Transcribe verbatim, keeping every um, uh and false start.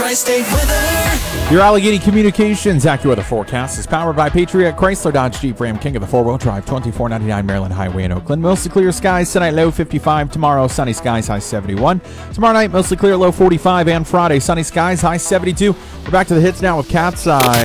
Tri-State weather. Your Allegheny Communications AccuWeather forecast is powered by Patriot Chrysler Dodge Jeep Ram King of the four-wheel drive, twenty-four ninety-nine Maryland Highway in Oakland. Mostly clear skies tonight, low fifty-five. Tomorrow, sunny skies, high seventy-one. Tomorrow night, mostly clear, low forty-five. And Friday, sunny skies, high seventy-two. We're back to the hits now with Cat's Eye.